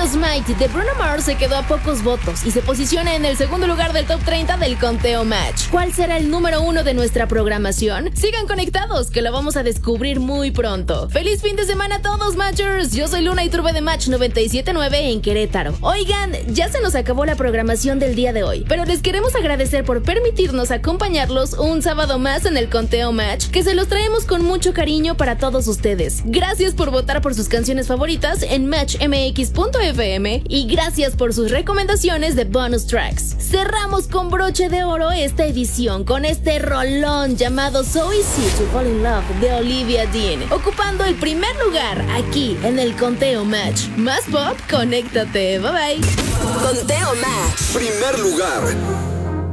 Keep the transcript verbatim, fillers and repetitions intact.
Smite de Bruno Mars se quedó a pocos votos y se posiciona en el segundo lugar del top treinta del conteo Match. ¿Cuál será el número uno de nuestra programación? Sigan conectados, que lo vamos a descubrir muy pronto. ¡Feliz fin de semana a todos, Matchers! Yo soy Luna Iturbe de Match noventa y siete punto nueve en Querétaro. Oigan, ya se nos acabó la programación del día de hoy, pero les queremos agradecer por permitirnos acompañarlos un sábado más en el conteo Match, que se los traemos con mucho cariño para todos ustedes. Gracias por votar por sus canciones favoritas en match m x punto f m y gracias por sus recomendaciones de bonus tracks. Cerramos con broche de oro esta edición con este rolón llamado So Easy to Fall in Love de Olivia Dean, ocupando el primer lugar aquí en el conteo Match. Más pop, conéctate, bye bye. Conteo Match. Primer lugar.